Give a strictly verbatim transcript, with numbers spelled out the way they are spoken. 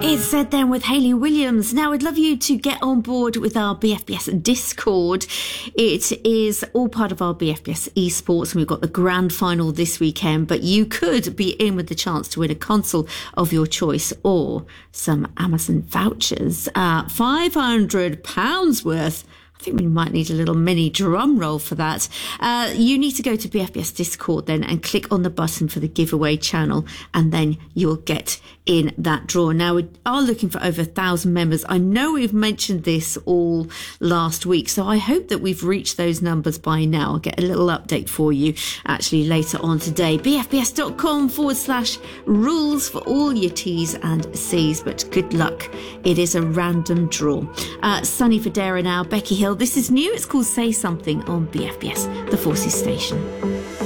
It's Said Then with Hayley Williams. Now, I'd love you to get on board with our B F B S Discord. It is all part of our B F B S eSports, and we've got the grand final this weekend, but you could be in with the chance to win a console of your choice or some Amazon vouchers. Uh, five hundred pounds worth. I think we might need a little mini drum roll for that. Uh, you need to go to B F B S Discord then and click on the button for the giveaway channel, and then you'll get in that draw. Now, we are looking for over a thousand members. I know we've mentioned this all last week, so I hope that we've reached those numbers by now. I'll get a little update for you actually later on today. bfbs.com forward slash rules for all your T's and C's, but good luck. It is a random draw. Uh, Sunny Federa now, Becky Hill. This is new. It's called Say Something on B F B S, the Forces Station.